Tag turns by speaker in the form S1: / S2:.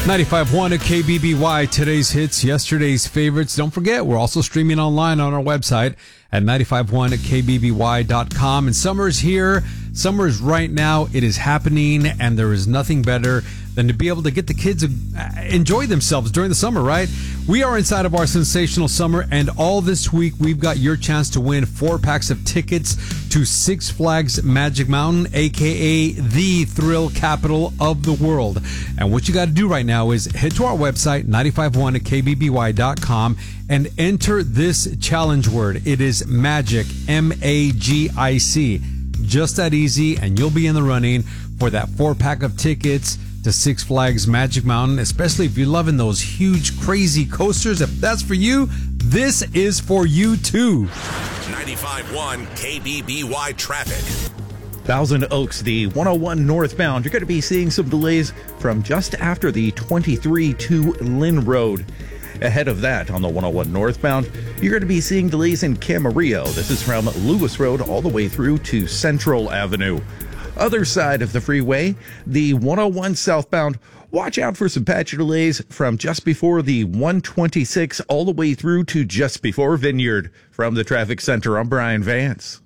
S1: 95.1 at KBBY, today's hits, yesterday's favorites. Don't forget, we're also streaming online on our website at 95.1 at KBBY.com. And summer is here. Summer is right now. It is happening, and there is nothing better than to be able to get the kids enjoy themselves during the summer, right? We are inside of our sensational summer, and all this week we've got your chance to win 4 packs of tickets to Six Flags Magic Mountain, aka the thrill capital of the world. And what you got to do right now is head to our website, 951 at KBBY.com, and enter this challenge word. It is MAGIC, MAGIC. Just that easy, and you'll be in the running for that 4-pack of tickets to Six Flags Magic Mountain, especially if you're loving those huge, crazy coasters. If that's for you, this is for you too.
S2: 95.1 KBBY traffic.
S3: Thousand Oaks, the 101 northbound. You're going to be seeing some delays from just after the 23 to Lynn Road. Ahead of that, on the 101 northbound, you're going to be seeing delays in Camarillo. This is from Lewis Road all the way through to Central Avenue. Other side of the freeway, the 101 southbound, watch out for some patchy delays from just before the 126 all the way through to just before Vineyard. From the traffic center, I'm Brian Vance.